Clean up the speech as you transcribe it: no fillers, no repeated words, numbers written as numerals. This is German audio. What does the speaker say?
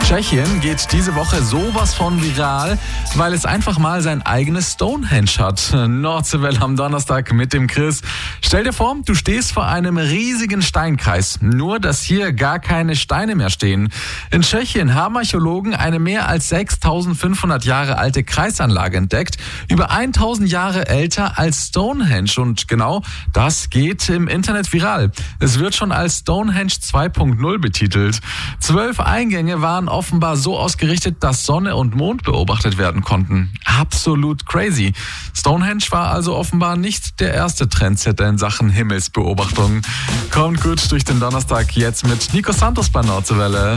Tschechien geht diese Woche sowas von viral, weil es einfach mal sein eigenes Stonehenge hat. Nordseewelle am Donnerstag mit dem Chris. Stell dir vor, du stehst vor einem riesigen Steinkreis, nur dass hier gar keine Steine mehr stehen. In Tschechien haben Archäologen eine mehr als 6500 Jahre alte Kreisanlage entdeckt, über 1000 Jahre älter als Stonehenge, und genau das geht im Internet viral. Es wird schon als Stonehenge 2.0 betitelt. 12 Eingänge waren offenbar so ausgerichtet, dass Sonne und Mond beobachtet werden konnten. Absolut crazy. Stonehenge war also offenbar nicht der erste Trendsetter in Sachen Himmelsbeobachtung. Kommt gut durch den Donnerstag jetzt mit Nico Santos bei Nordseewelle.